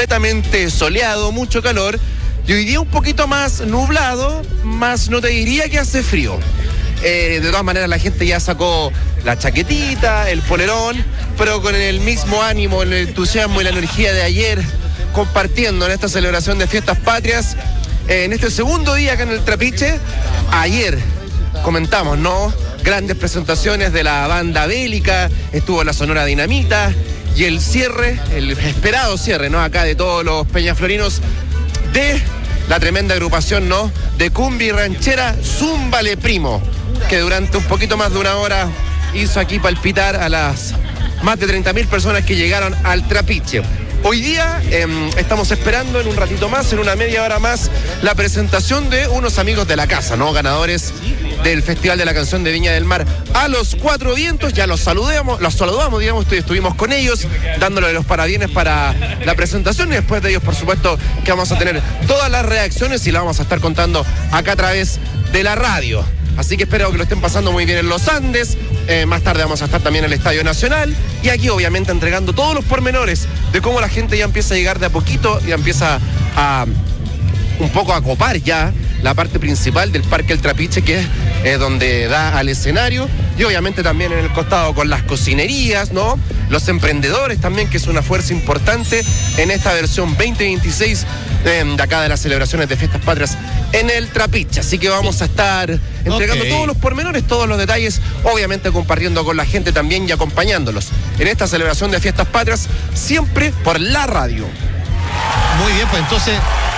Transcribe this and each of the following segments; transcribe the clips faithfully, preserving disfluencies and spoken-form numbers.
completamente soleado, mucho calor. Y hoy día un poquito más nublado, más no te diría que hace frío. Eh, de todas maneras la gente ya sacó la chaquetita, el polerón, pero con el mismo ánimo, el entusiasmo y la energía de ayer, compartiendo en esta celebración de Fiestas Patrias, eh, en este segundo día acá en el Trapiche. Ayer comentamos, ¿no? Grandes presentaciones de la banda bélica, estuvo la Sonora Dinamita y el cierre, el esperado cierre, ¿no? Acá de todos los peñaflorinos de la tremenda agrupación, ¿no? De cumbia y ranchera Zúmbale Primo, que durante un poquito más de una hora hizo aquí palpitar a las más de treinta mil personas que llegaron al Trapiche. Hoy día eh, estamos esperando en un ratito más, en una media hora más, la presentación de unos amigos de la casa, ¿no? Ganadores del Festival de la Canción de Viña del Mar a los Cuatro Vientos. Ya los saludamos, los saludamos, digamos, estuvimos con ellos, dándole los parabienes para la presentación, y después de ellos, por supuesto, que vamos a tener todas las reacciones y las vamos a estar contando acá a través de la radio. Así que espero que lo estén pasando muy bien en los Andes. Eh, más tarde vamos a estar también en el Estadio Nacional. Y aquí obviamente entregando todos los pormenores de cómo la gente ya empieza a llegar de a poquito, ya empieza a un poco a copar ya la parte principal del Parque El Trapiche, que es eh, donde da al escenario. Y obviamente también en el costado con las cocinerías, ¿no? Los emprendedores también, que es una fuerza importante en esta versión veinte veintiséis eh, de acá de las celebraciones de Fiestas Patrias en el Trapiche. Así que vamos a estar entregando okay. todos los pormenores, todos los detalles, obviamente compartiendo con la gente también y acompañándolos en esta celebración de Fiestas Patrias, siempre por la radio. Muy bien, pues entonces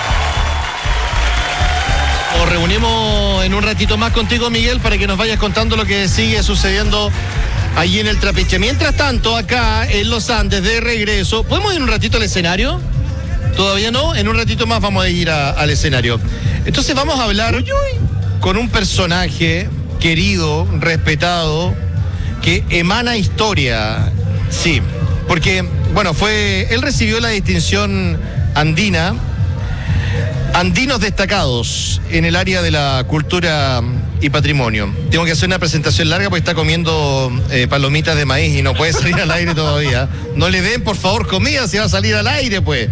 nos reunimos en un ratito más contigo, Miguel, para que nos vayas contando lo que sigue sucediendo allí en el Trapiche. Mientras tanto, acá en los Andes, de regreso, ¿podemos ir un ratito al escenario? ¿Todavía no? En un ratito más vamos a ir a, al escenario. Entonces vamos a hablar con un personaje querido, respetado, que emana historia. Sí, porque, bueno, fue, él recibió la distinción andina, Andinos Destacados en el área de la cultura y patrimonio. Tengo que hacer una presentación larga porque está comiendo eh, palomitas de maíz y no puede salir al aire todavía. No le den, por favor, comida si va a salir al aire, pues.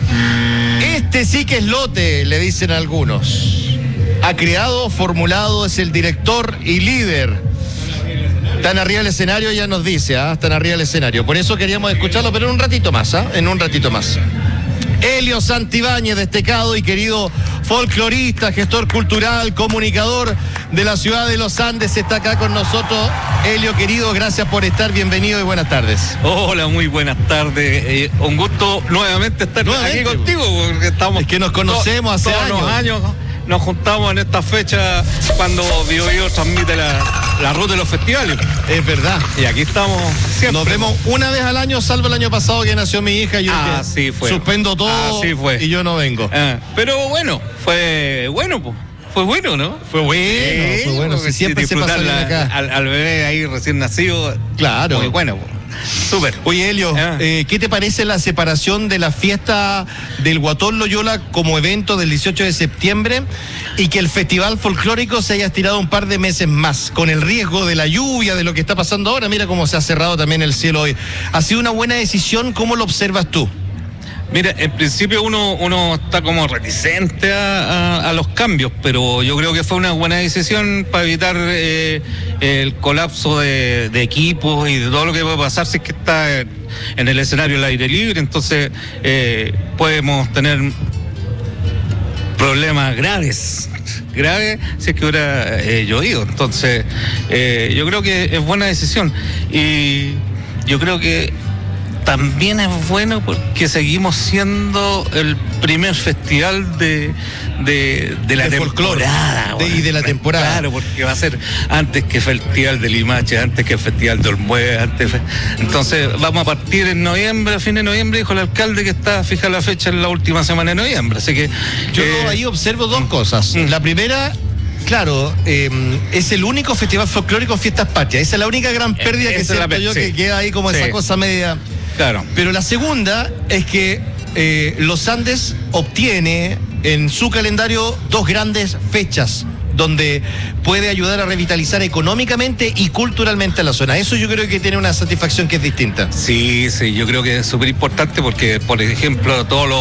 Este sí que es lote, le dicen algunos. Ha creado, formulado, es el director y líder. Están arriba del escenario, ya nos dice, ¿ah? Están arriba del escenario. Por eso queríamos escucharlo, pero en un ratito más, ¿ah? En un ratito más. Elio Santibáñez, destacado y querido folclorista, gestor cultural, comunicador de la ciudad de los Andes, está acá con nosotros. Elio, querido, gracias por estar, bienvenido y buenas tardes. Hola, muy buenas tardes. Eh, un gusto nuevamente estar nuevamente aquí contigo, porque estamos... Es que nos conocemos hace todos años. los años. Nos juntamos en esta fecha cuando Bio Bio transmite la, la ruta de los festivales. Es verdad. Y aquí estamos siempre. Nos vemos una vez al año, salvo el año pasado que nació mi hija. Y yo ah, sí fue. Suspendo todo ah, fue. y yo no vengo. Ah, pero bueno, fue bueno, pues. Fue bueno, ¿no? Fue bueno, sí, fue bueno. Si siempre se pasa bien acá. Al, al bebé ahí recién nacido. Claro. Muy bueno, pues. Súper. Oye, Elio, ah. eh, ¿qué te parece la separación de la fiesta del Guatón Loyola como evento del dieciocho de septiembre y que el festival folclórico se haya estirado un par de meses más, con el riesgo de la lluvia, de lo que está pasando ahora? Mira cómo se ha cerrado también el cielo hoy. ¿Ha sido una buena decisión? ¿Cómo lo observas tú? Mira, en principio uno, uno está como reticente a, a, a los cambios, pero yo creo que fue una buena decisión para evitar eh, el colapso de, de equipos y de todo lo que puede pasar si es que está en, en el escenario al aire libre. Entonces eh, podemos tener problemas graves, graves si es que hubiera eh, llovido. Entonces eh, yo creo que es buena decisión y yo creo que también es bueno porque seguimos siendo el primer festival de, de, de la de temporada. De, y de la temporada. Claro, porque va a ser antes que el Festival de Limache, antes que el Festival de Olmué, antes. Entonces vamos a partir en noviembre, a fin de noviembre, dijo el alcalde que está fija la fecha en la última semana de noviembre. Así que yo eh, ahí observo dos cosas. Mm. La primera, claro, eh, es el único festival folclórico Fiestas Patrias. Esa es la única gran pérdida eh, que siento yo, sí. Que queda ahí como sí. Esa cosa media. Claro. Pero la segunda es que eh, Los Andes obtiene en su calendario dos grandes fechas donde puede ayudar a revitalizar económicamente y culturalmente a la zona. Eso yo creo que tiene una satisfacción que es distinta. Sí, sí, yo creo que es súper importante porque, por ejemplo, todos los